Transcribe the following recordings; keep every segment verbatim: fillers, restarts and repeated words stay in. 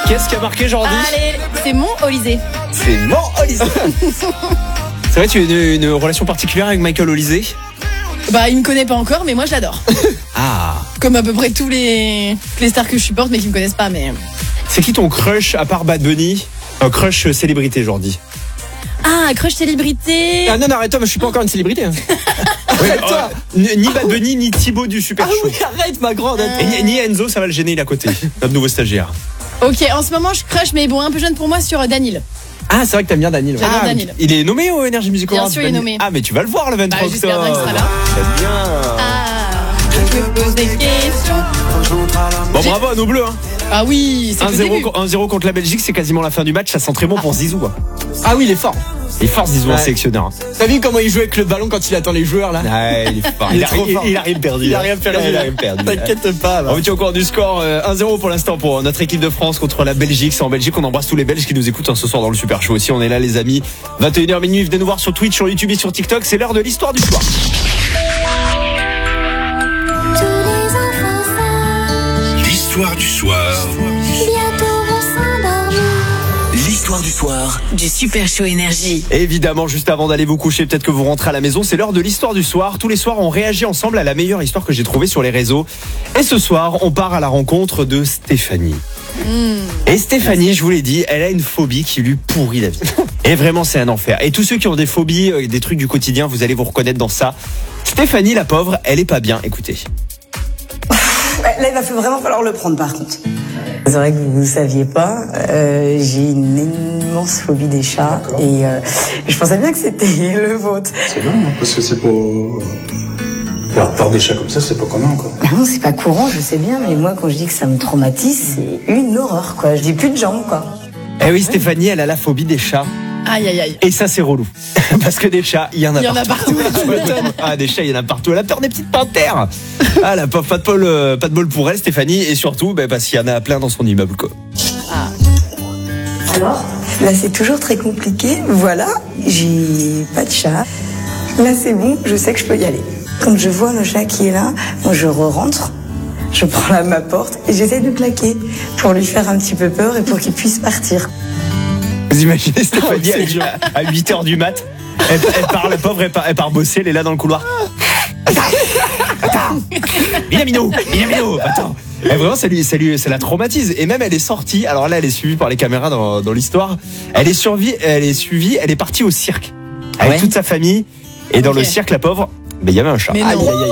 Qu'est-ce qui a marqué Jordi? Allez, c'est mon Olysée. C'est mon Olysée. C'est vrai, tu as une, une relation particulière avec Michael Olysée? Bah, il me connaît pas encore, mais moi je l'adore. Ah. Comme à peu près tous les, les stars que je supporte, mais qui me connaissent pas. Mais c'est qui ton crush à part Bad Bunny? Un crush célébrité, Jordi? Ah, crush célébrité. Ah non, non, arrête-toi, moi je suis pas encore une célébrité. Hein. Oui, euh, ni Bad Bunny, ni Thibaut du Super ah Show. Oui, arrête ma grande. Et ni, ni Enzo, ça va le gêner, il est à côté. Notre nouveau stagiaire. Ok, en ce moment je crush, mais bon, un peu jeune pour moi, sur Daniel. Ah, c'est vrai que t'aimes bien Daniel. Ouais. J'adore Ah, Daniel. Il est nommé au Energy Music Awards. Bien sûr, il est nommé. Ah, mais tu vas le voir le vingt-trois octobre. Bah, j'espère bien qu'il sera là. J'aime bien. Ah, je me pose des questions. Bon, bravo à nos bleus. Hein. Ah oui, c'est un zéro contre la Belgique, c'est quasiment la fin du match. Ça sent très bon ah. pour Zizou. Hein. Ah oui, il est fort. Il est fort Zizou, ouais. Un sélectionneur. T'as vu comment il joue avec le ballon quand il attend les joueurs là? Ouais, il est fort. Il, il, a, trop il, fort. il a rien perdu. Il a rien perdu. Il a rien perdu. T'inquiète pas. Bah. On vous tient au courant du score. un zéro pour l'instant pour notre équipe de France contre la Belgique. C'est en Belgique. On embrasse tous les Belges qui nous écoutent hein, ce soir dans le Super Show aussi. On est là les amis. vingt et une heures minuit. Venez nous voir sur Twitch, sur YouTube et sur TikTok. C'est l'heure de l'histoire du soir. L'histoire du soir. L'histoire du soir du Super Show Énergie. Évidemment, juste avant d'aller vous coucher, peut-être que vous rentrez à la maison, c'est l'heure de l'histoire du soir. Tous les soirs, on réagit ensemble à la meilleure histoire que j'ai trouvée sur les réseaux. Et ce soir, on part à la rencontre de Stéphanie. Mmh. Et Stéphanie, je vous l'ai dit, elle a une phobie qui lui pourrit la vie. Et vraiment, c'est un enfer. Et tous ceux qui ont des phobies, des trucs du quotidien, vous allez vous reconnaître dans ça. Stéphanie, la pauvre, elle est pas bien. Écoutez. Là, il va vraiment falloir le prendre, par contre. C'est vrai que vous ne saviez pas, euh, j'ai une immense phobie des chats. D'accord. Et euh, je pensais bien que c'était le vôtre. C'est bien, parce que c'est pas... Faire peur des chats comme ça, c'est pas commun, quoi. Ah non, c'est pas courant, je sais bien, mais moi, quand je dis que ça me traumatise, c'est une horreur, quoi. Je dis plus de jambes, quoi. Eh oui, Stéphanie, elle a la phobie des chats. Aïe, aïe, aïe. Et ça, c'est relou. Parce que des chats, il y en a il y partout. Il y en a partout. Ah, des chats, il y en a partout. Elle a peur des petites panthères. Ah, la pauvre, pas de bol, euh, pas de bol pour elle, Stéphanie. Et surtout, bah, parce qu'il y en a plein dans son immeuble, quoi. Ah. Alors, là, c'est toujours très compliqué. Voilà, j'ai pas de chat. Là, c'est bon, je sais que je peux y aller. Quand je vois le chat qui est là, moi, je re-rentre. Je prends là ma porte et j'essaie de claquer pour lui faire un petit peu peur et pour qu'il puisse partir. Vous imaginez Stéphanie oh, à huit heures du mat, elle, elle part, la pauvre, elle part, elle part bosser, elle est là dans le couloir. Attends, attends, Minamino, Minamino, attends. Et vraiment, ça lui, ça lui, ça la traumatise. Et même, elle est sortie. Alors là, elle est suivie par les caméras dans, dans l'histoire. Elle est suivie, elle est suivie, elle est partie au cirque avec ouais. toute sa famille. Et dans okay. le cirque, la pauvre, ben il y avait un chat. Mais aïe, non. aïe, aïe.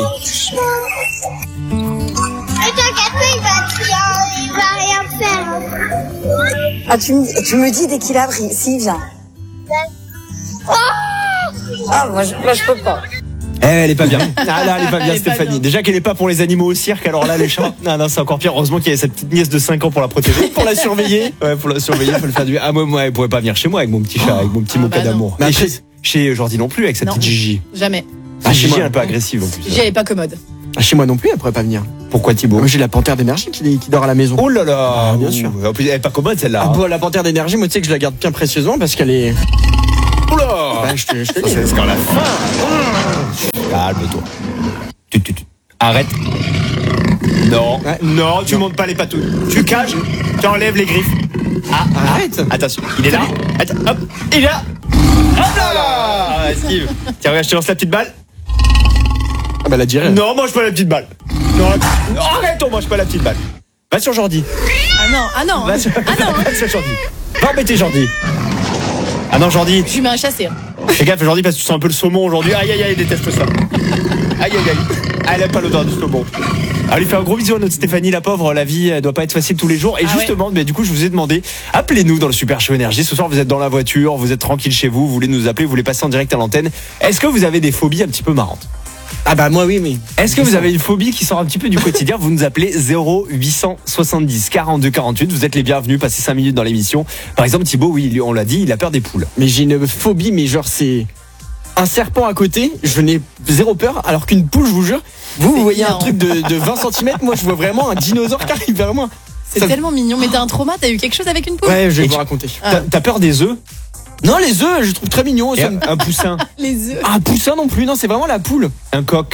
Mais t'inquiète pas, il va, il va rien faire. Ah, tu me, tu me dis dès qu'il a pris, s'il vient. Oh ah, moi je, moi, je peux pas. Eh, elle est pas bien. Ah là, elle est pas bien, elle Stéphanie. Pas bien. Déjà qu'elle est pas pour les animaux au cirque, alors là, les chats. Non, non, c'est encore pire. Heureusement qu'il y avait cette petite nièce de cinq ans pour la protéger, pour la surveiller. Ouais, pour la surveiller, faut le faire du. Ah, moi, moi, elle pourrait pas venir chez moi avec mon petit chat, avec mon petit oh, moquet bah d'amour. Mais chez, chez Jordi non plus, avec sa non. petite Gigi. Jamais. Ah, Gigi, elle est un peu agressive en plus. Gigi, elle est pas commode. Ah, chez moi non plus, elle pourrait pas venir. Pourquoi Thibaut? Moi j'ai la panthère d'énergie qui, qui dort à la maison. Oh là là, ah, bien sûr. En plus, elle est pas commode celle-là. Ah, bon, la panthère d'énergie, moi tu sais que je la garde bien précieusement parce qu'elle est. Oh là bah, je te, je te dis. C'est jusqu'à la fin. Calme-toi. Tu, tu, tu. Arrête. Non, ouais. non, tu montes pas les patous. Tu caches, tu enlèves les griffes. Ah, arrête. Attention, il est là. Attends, hop, il est là. Hop là. Esquive. Tiens, regarde, je te lance la petite balle. Ah bah la dirait. Non, mange pas la petite balle. Non, non arrête, on mange pas la petite balle. Va sur Jordi. Ah non, ah non. Va sur, ah non. Va sur Jordi. Va embêter Jordi. Ah non, Jordi. Je lui mets un chassé. Fais gaffe, Jordi, parce que tu sens un peu le saumon aujourd'hui. Aïe, aïe, aïe, il déteste ça. Aïe, aïe, aïe. Elle aime pas l'odeur du saumon. Alors, lui fait un gros bisou à notre Stéphanie, la pauvre. La vie, elle doit pas être facile tous les jours. Et ah justement, ouais. mais du coup, je vous ai demandé, appelez-nous dans le Super Show Énergie. Ce soir, vous êtes dans la voiture, vous êtes tranquille chez vous, vous voulez nous appeler, vous voulez passer en direct à l'antenne. Est-ce que vous avez des phobies un petit peu marrantes? Ah bah moi oui mais est-ce que vous avez une phobie qui sort un petit peu du quotidien? Vous nous appelez zéro huit cent soixante-dix quarante-deux quarante-huit. Vous êtes les bienvenus, passez cinq minutes dans l'émission. Par exemple Thibaut, oui, on l'a dit, il a peur des poules. Mais j'ai une phobie, mais genre c'est un serpent à côté, je n'ai zéro peur, alors qu'une poule, je vous jure, vous, vous voyez énorme. Un truc de, de vingt centimètres, moi je vois vraiment un dinosaure qui arrive vers moi. C'est ça... tellement mignon, mais t'as un trauma, t'as eu quelque chose avec une poule? Ouais, je vais Et vous tu... raconter. Ah. T'as, t'as peur des œufs? Non, les œufs, je trouve très mignon. Un, un poussin? Les œufs. Un poussin non plus, non, c'est vraiment la poule. Un coq?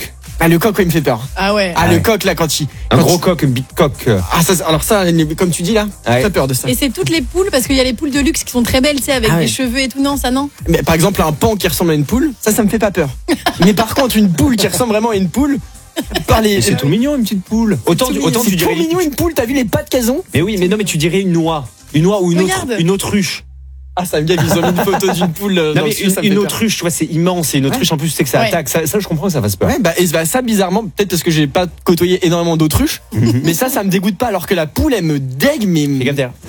Ah, le coq, ouais, il me fait peur. Ah ouais. Ah, Ah le ouais. coq, là, quand il. Un quand gros il- coq, un big coq. Ah, ça, alors ça, comme tu dis là, Ouais. j'ai peur de ça. Et c'est toutes les poules, parce qu'il y a les poules de luxe qui sont très belles, tu sais, avec Ah ouais. des cheveux et tout. Non, ça non. Mais par exemple, un pan qui ressemble à une poule, ça, ça me fait pas peur. Mais par contre, une poule qui ressemble vraiment à une poule, par les. Mais c'est tout mignon, une petite poule. Autant, C'est tu- mignon, autant c'est tu dirais. trop mignon une poule, t'as vu les pattes qu'elles ont? Mais oui, mais non, mais tu dirais une noix. Une noix ou une autre, Regarde. une autruche. Ah, ça me gave, ils ont mis une photo d'une poule euh, Non, dans mais le sud, une, ça me une fait peur. autruche, tu vois, c'est immense. Et une autruche, en plus, tu sais que ça Ouais. attaque. Ça, ça, je comprends que ça fasse peur. Ouais, bah, et bah, ça, bizarrement, peut-être parce que j'ai pas côtoyé énormément d'autruches, mais ça, ça me dégoûte pas, alors que la poule, elle me dégue, mais. Fais gaffe derrière.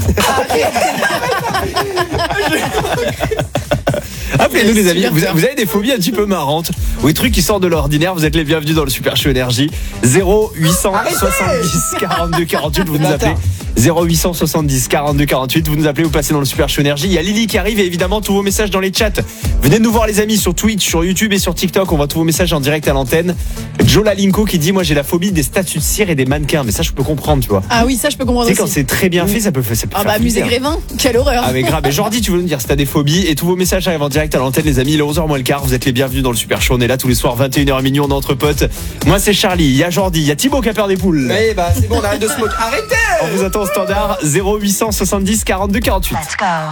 Appelez-nous les amis, Super vous, peur. vous avez des phobies un petit peu marrantes ou des trucs qui sortent de l'ordinaire, vous êtes les bienvenus dans le Super Show Énergie. Zéro huit cent soixante-dix quarante-deux quarante-huit, vous nous appelez. Zéro huit cent soixante-dix quarante-deux quarante-huit, vous nous appelez, vous passez dans le Super Show Énergie. Il y a Lily qui arrive et évidemment tous vos messages dans les chats. Venez nous voir les amis sur Twitch, sur YouTube et sur TikTok, on voit tous vos messages en direct à l'antenne. Joe Lalinko qui dit moi j'ai la phobie des statues de cire et des mannequins, mais ça je peux comprendre, tu vois. Ah oui, ça je peux comprendre Tu sais quand aussi. c'est très bien fait, ça peut, ça peut Ah faire bah musée flipper. Grévin, quelle horreur. Ah mais grave, et Jordi tu veux nous dire si t'as des phobies et tous vos messages arrivent en direct à l'antenne les amis, il est onze heures moins le quart, vous êtes les bienvenus dans le Super Show, on est là tous les soirs vingt et une heures minuit, on est entre potes. Moi c'est Charlie, il y a Jordi, il y a Thibaut qui a peur des poules. Eh bah, c'est bon, on arrête de se moquer. Arrêtez! On vous attend au standard zéro huit cent soixante-dix quarante-deux quarante-huit.